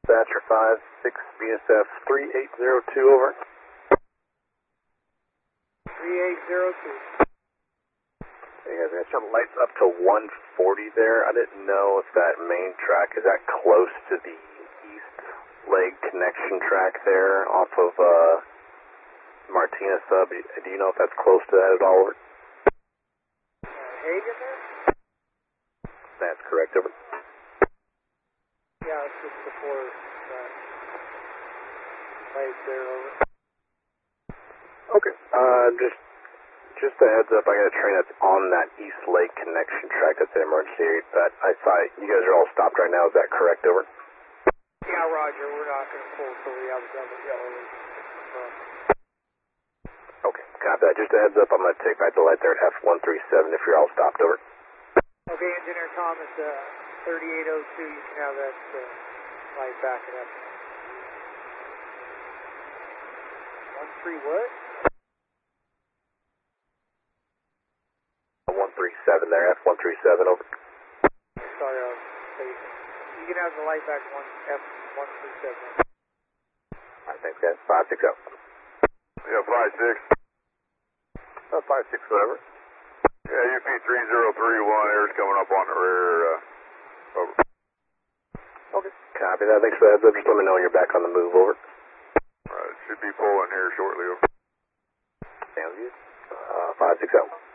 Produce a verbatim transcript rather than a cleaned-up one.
Dispatcher five six B S F three eight zero two, over. three eight zero two. Hey guys, I got some lights up to one forty there. I didn't know if that main track, is that close to the east leg connection track there off of uh, Martinez sub? Do you know if that's close to that at all, over? Uh, Hagen there? That's correct, over. Yeah, it's just before that light there, over. Okay, uh, just just a heads up, I got a train that's on that East Lake connection track. That's an emergency, but I saw you guys are all stopped right now. Is that correct, over? Yeah, Roger, we're not going to pull until we have a double yellow. Okay, copy that. Just a heads up, I'm going to take back the light there at F one three seven if you're all stopped, over. Okay, Engineer Thomas, uh, thirty-eight oh two, you can have that uh, light back it up. one three what? one three seven there, F one three seven, over. Sorry, I was spacing. You can have the light back one F one three seven. Alright, thanks guys. five six oh. Yeah, five six. Oh, five six, whatever. Yeah, U P three zero three one, air's coming up on the rear, uh, over. Okay, copy that. Thanks for the heads up. Just let me know when you're back on the move, over. Right, should be pulling here shortly, over. Sounds good. Uh, five six oh.